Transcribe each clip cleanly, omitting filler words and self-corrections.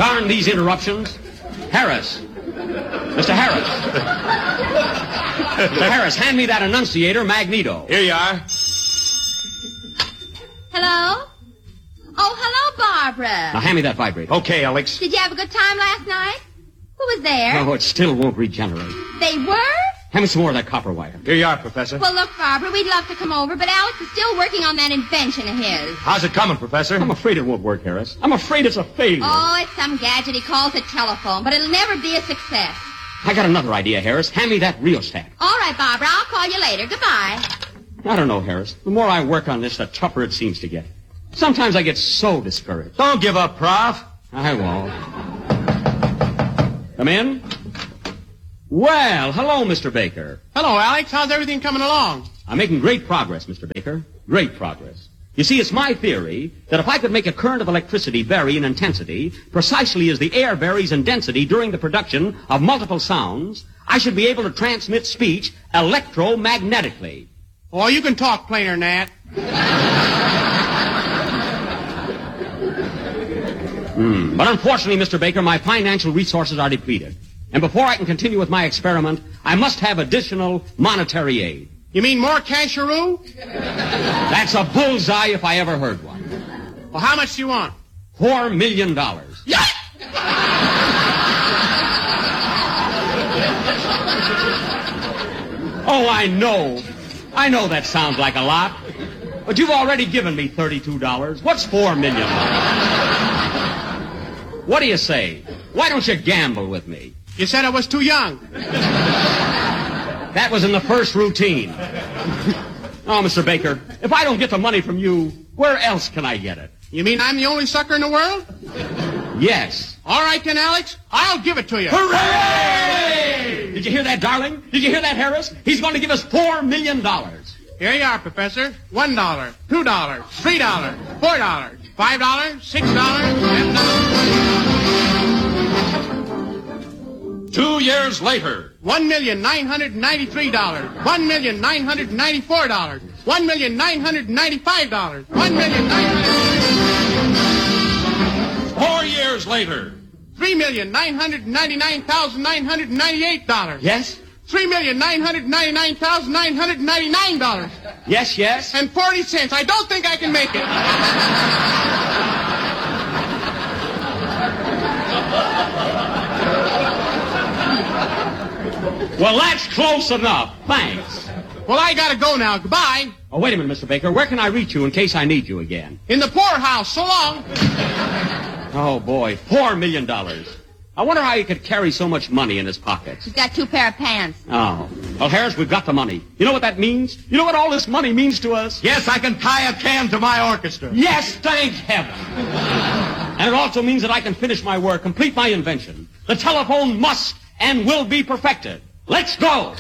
Darn these interruptions. Harris. Mr. Harris. Mr. Harris, hand me that annunciator, Magneto. Here you are. Hello? Oh, hello, Barbara. Now, hand me that vibrator. Okay, Alex. Did you have a good time last night? Who was there? Oh, it still won't regenerate. They were? Hand me some more of that copper wire. Here you are, Professor. Well, look, Barbara, we'd love to come over, but Alex is still working on that invention of his. How's it coming, Professor? I'm afraid it won't work, Harris. I'm afraid it's a failure. Oh, it's some gadget he calls a telephone, but it'll never be a success. I got another idea, Harris. Hand me that rheostat. All right, Barbara, I'll call you later. Goodbye. I don't know, Harris. The more I work on this, the tougher it seems to get. Sometimes I get so discouraged. Don't give up, Prof. I won't. Come in. Well, hello, Mr. Baker. Hello, Alex. How's everything coming along? I'm making great progress, Mr. Baker. Great progress. You see, it's my theory that if I could make a current of electricity vary in intensity precisely as the air varies in density during the production of multiple sounds, I should be able to transmit speech electromagnetically. Oh, you can talk plainer than that. But unfortunately, Mr. Baker, my financial resources are depleted. And before I can continue with my experiment, I must have additional monetary aid. You mean more casheroo? That's a bullseye if I ever heard one. Well, how much do you want? $4 million. Yeah! Oh, I know. I know that sounds like a lot. But you've already given me $32. What's $4 million? What do you say? Why don't you gamble with me? You said I was too young. That was in the first routine. Oh, Mr. Baker, if I don't get the money from you, where else can I get it? You mean I'm the only sucker in the world? Yes. All right, then, Alex. I'll give it to you. Hooray! Did you hear that, darling? Did you hear that, Harris? He's going to give us $4 million. Here you are, Professor. $1, $2, $3, $4, $5, $6, $7. 2 years later. $1,993. $1,994. $1,995. $1,900. 4 years later. $3,999,998. Yes? $3,999,999. Yes, yes. And 40 cents. I don't think I can make it. Well, that's close enough. Thanks. Well, I gotta go now. Goodbye. Oh, wait a minute, Mr. Baker. Where can I reach you in case I need you again? In the poorhouse. So long. Oh, boy. $4 million. I wonder how he could carry so much money in his pockets. He's got 2 pair of pants. Oh. Well, Harris, we've got the money. You know what that means? You know what all this money means to us? Yes, I can tie a can to my orchestra. Yes, thank heaven. And it also means that I can finish my work, complete my invention. The telephone must and will be perfected. Let's go!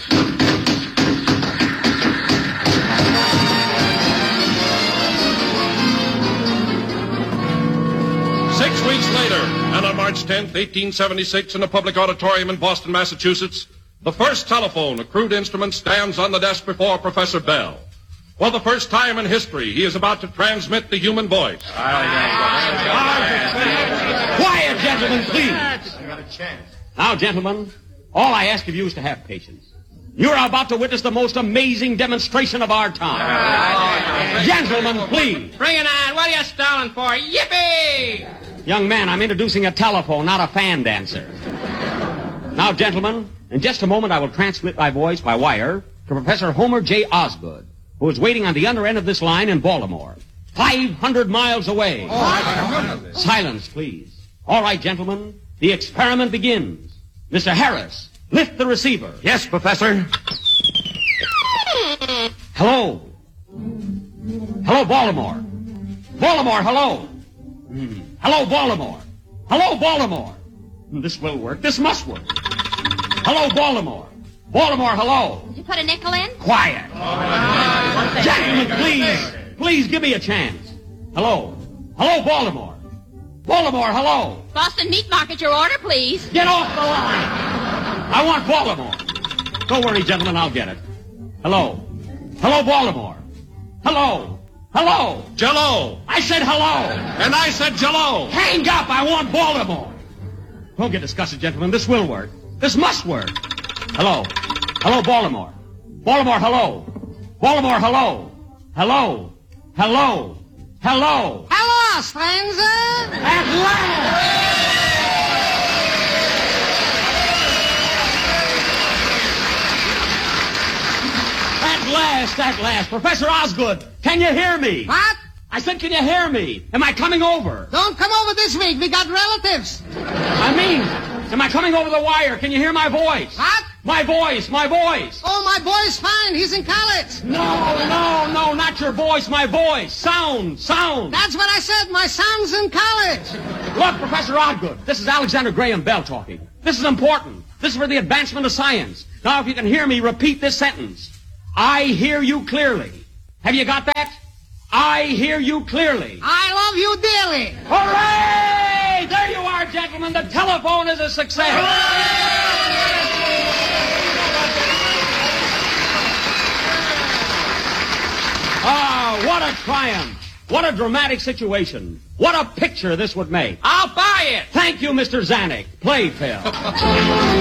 6 weeks later, and on March 10th, 1876, in a public auditorium in Boston, Massachusetts, the first telephone, a crude instrument, stands on the desk before Professor Bell. For the first time in history, he is about to transmit the human voice. Quiet, gentlemen, please. Now, gentlemen, all I ask of you is to have patience. You're about to witness the most amazing demonstration of our time. Gentlemen, please. Bring it on. What are you stalling for? Yippee! Young man, I'm introducing a telephone, not a fan dancer. Now, gentlemen, in just a moment I will transmit my voice by wire to Professor Homer J. Osgood, who is waiting on the other end of this line in Baltimore, 500 miles away. Silence, please. All right, gentlemen, the experiment begins. Mr. Harris, lift the receiver. Yes, Professor. Hello. Hello, Baltimore. Baltimore, hello. Hello, Baltimore. Hello, Baltimore. This will work. This must work. Hello, Baltimore. Baltimore, hello. Did you put a nickel in? Quiet. Gentlemen, please. Please give me a chance. Hello. Hello, Baltimore. Baltimore, hello. Boston Meat Market, your order, please. Get off the line. I want Baltimore. Don't worry, gentlemen, I'll get it. Hello. Hello, Baltimore. Hello. Hello. Jello. I said hello. And I said Jello. Hang up. I want Baltimore. Don't get disgusted, gentlemen. This will work. This must work. Hello. Hello, Baltimore. Baltimore, hello. Baltimore, hello. Hello. Hello. Hello. Hello, stranger. At last! At last. Professor Osgood, can you hear me? What? I said, can you hear me? Am I coming over? Don't come over this week. We got relatives. I mean, am I coming over the wire? Can you hear my voice? What? My voice. Oh, my boy's fine. He's in college. No, not your voice, my voice. Sound. That's what I said. My son's in college. Look, Professor Osgood, this is Alexander Graham Bell talking. This is important. This is for the advancement of science. Now, if you can hear me, repeat this sentence. I hear you clearly. Have you got that? I hear you clearly. I love you dearly. Hooray! There you are, gentlemen. The telephone is a success. Ah, what a triumph. What a dramatic situation. What a picture this would make. I'll buy it. Thank you, Mr. Zanuck. Play, Phil.